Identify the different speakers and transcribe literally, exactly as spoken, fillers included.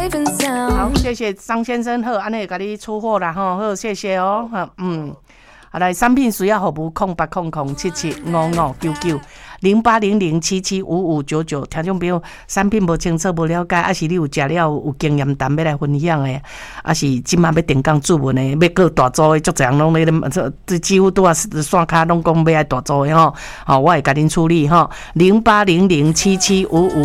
Speaker 1: 好，谢谢张先生，好，安尼给你出货了哈，好，谢谢哦，嗯。好来，产品需要服务空八空空七七五五九九零八零零七七五五九九。听众朋友，产品无清楚、无了解，还是你有食了有经验谈要来分享的，还是今晚要定岗注文的，要过大租的，足侪人拢咧，这几乎拄啊线卡拢讲要来大租的吼，好，我会甲恁处理吼，零八零零七七五五